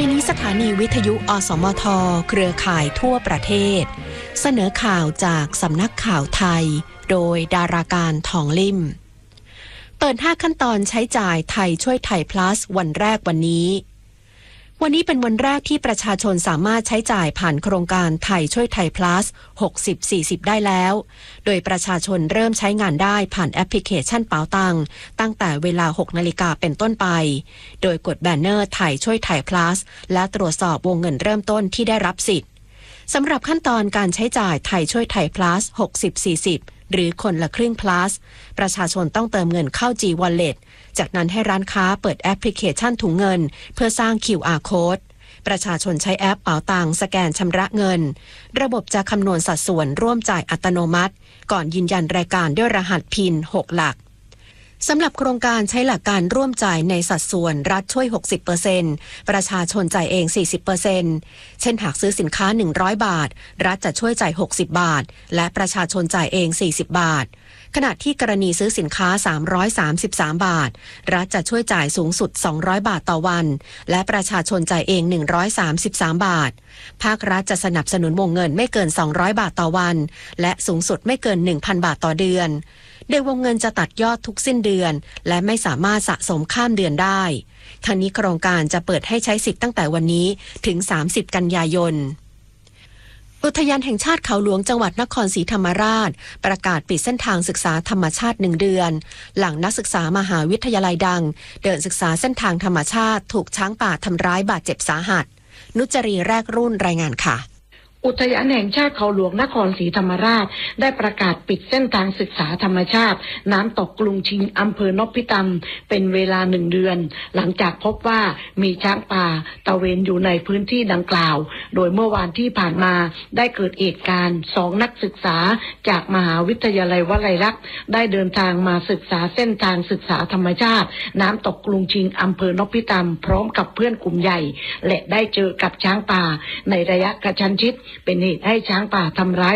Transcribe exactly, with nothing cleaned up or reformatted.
ไปนี้สถานีวิทยุอสมทเครือข่ายทั่วประเทศเสนอข่าวจากสำนักข่าวไทยโดยดาราการทองลิ่มเปิดห้าขั้นตอนใช้จ่ายไทยช่วยไทย plus วันแรกวันนี้วันนี้เป็นวันแรกที่ประชาชนสามารถใช้จ่ายผ่านโครงการไทยช่วยไทย plus หกสิบ สี่สิบ ได้แล้วโดยประชาชนเริ่มใช้งานได้ผ่านแอปพลิเคชันเป๋าตังตั้งแต่เวลา หกนาฬิกาเป็นต้นไปโดยกดแบนเนอร์ไทยช่วยไทย plus และตรวจสอบวงเงินเริ่มต้นที่ได้รับสิทธิ์สำหรับขั้นตอนการใช้จ่ายไทยช่วยไทย plus หกสิบ สี่สิบ หรือคนละครึ่ง plus ประชาชนต้องเติมเงินเข้า G Wallet จากนั้นให้ร้านค้าเปิดแอปพลิเคชันถุงเงินเพื่อสร้าง คิว อาร์ Code ประชาชนใช้แอปเป๋าตังสแกนชำระเงินระบบจะคำนวณสัดส่วนร่วมจ่ายอัตโนมัติก่อนยืนยันรายการด้วยรหัสพินหกหลักสำหรับโครงการใช้หลักการร่วมจ่ายในสัดส่วนรัฐช่วย หกสิบเปอร์เซ็นต์ ประชาชนจ่ายเอง สี่สิบเปอร์เซ็นต์ เช่นหากซื้อสินค้าหนึ่งร้อยบาทรัฐจะช่วยจ่ายหกสิบบาทและประชาชนจ่ายเองสี่สิบบาทขณะที่กรณีซื้อสินค้าสามร้อยสามสิบสามบาทรัฐจะช่วยจ่ายสูงสุดสองร้อยบาทต่อวันและประชาชนจ่ายเองหนึ่งร้อยสามสิบสามบาทภาครัฐจะสนับสนุนวงเงินไม่เกินสองร้อยบาทต่อวันและสูงสุดไม่เกิน หนึ่งพันบาทต่อเดือนโดยวงเงินจะตัดยอดทุกสิ้นเดือนและไม่สามารถสะสมข้ามเดือนได้ทั้งนี้โครงการจะเปิดให้ใช้สิทธิ์ตั้งแต่วันนี้ถึงสามสิบกันยายนอุทยานแห่งชาติเขาหลวงจังหวัดนครศรีธรรมราชประกาศปิดเส้นทางศึกษาธรรมชาติหนึ่งเดือนหลังนักศึกษามหาวิทยาลัยดังเดินศึกษาเส้นทางธรรมชาติถูกช้างป่าทำร้ายบาดเจ็บสาหัสนุจรีแรกรุ่นรายงานค่ะอุทยานแห่งชาติเขาหลวงนครศรีธรรมราชได้ประกาศปิดเส้นทางศึกษาธรรมชาติน้ำตกกรุงชิงอำเภอนพิตำเป็นเวลาหนึ่งเดือนหลังจากพบว่ามีช้างป่าตระเวนอยู่ในพื้นที่ดังกล่าวโดยเมื่อวานที่ผ่านมาได้เกิดเหตุการณ์สองนักศึกษาจากมหาวิทยาลัยวลัยลักษณ์ได้เดินทางมาศึกษาเส้นทางศึกษาธรรมชาติน้ำตกกรุงชิงอำเภอนพิตำพร้อมกับเพื่อนกลุ่มใหญ่และได้เจอกับช้างป่าในระยะกระชั้นชิดเป็นเหตุให้ช้างป่าทำร้าย